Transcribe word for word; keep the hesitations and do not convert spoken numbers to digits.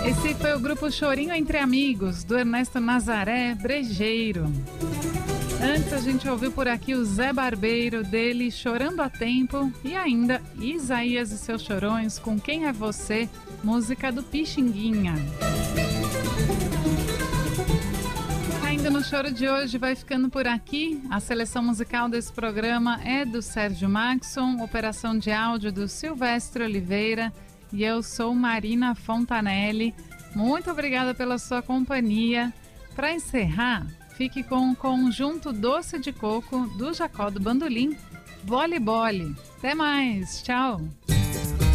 Esse foi o grupo Chorinho Entre Amigos, do Ernesto Nazaré Brejeiro. Antes a gente ouviu por aqui o Zé Barbeiro, dele Chorando a Tempo, e ainda Isaías e seus Chorões com Quem é Você, música do Pixinguinha. Ainda no Choro de hoje vai ficando por aqui. A seleção musical desse programa é do Sérgio Maxson, operação de áudio do Silvestre Oliveira, e eu sou Marina Fontanelli. Muito obrigada pela sua companhia. Para encerrar, fique com o conjunto Doce de Coco do Jacó do Bandolim, Bole Bole. Até mais, tchau!